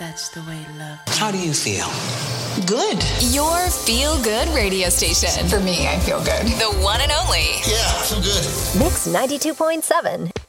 That's the way love. How do you feel? Good. Your feel-good radio station. For me, I feel good. The one and only. Yeah, I feel good. Mix 92.7.